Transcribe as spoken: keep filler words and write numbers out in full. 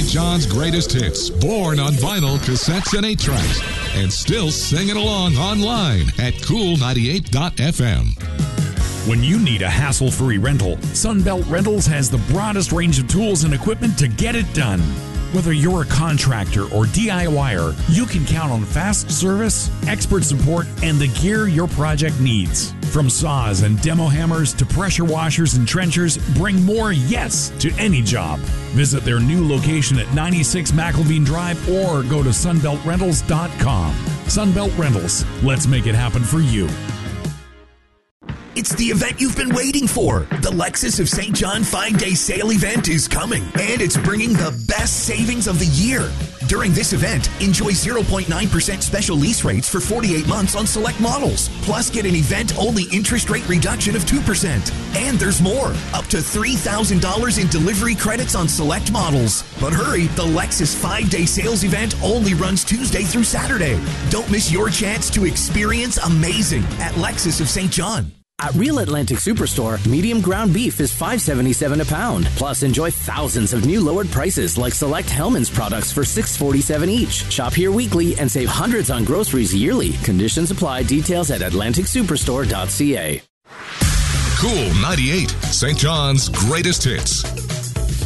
Saint John's greatest hits, born on vinyl, cassettes, and eight tracks, and still singing along online at cool ninety-eight dot f m. When you need a hassle-free rental, Sunbelt Rentals has the broadest range of tools and equipment to get it done. Whether you're a contractor or DIYer, you can count on fast service, expert support, and the gear your project needs. From saws and demo hammers to pressure washers and trenchers, bring more yes to any job. Visit their new location at ninety-six McElveen Drive or go to sunbelt rentals dot com. Sunbelt Rentals, let's make it happen for you. It's the event you've been waiting for. The Lexus of Saint John five-day sale event is coming, and it's bringing the best savings of the year. During this event, enjoy zero point nine percent special lease rates for forty-eight months on select models. Plus, get an event-only interest rate reduction of two percent. And there's more, up to three thousand dollars in delivery credits on select models. But hurry, the Lexus five-day sales event only runs Tuesday through Saturday. Don't miss your chance to experience amazing at Lexus of Saint John. At Real Atlantic Superstore, medium ground beef is five dollars and seventy-seven cents a pound. Plus, enjoy thousands of new lowered prices like select Hellmann's products for six dollars and forty-seven cents each. Shop here weekly and save hundreds on groceries yearly. Conditions apply. Details at atlantic superstore dot c a. Cool ninety-eight, Saint John's greatest hits.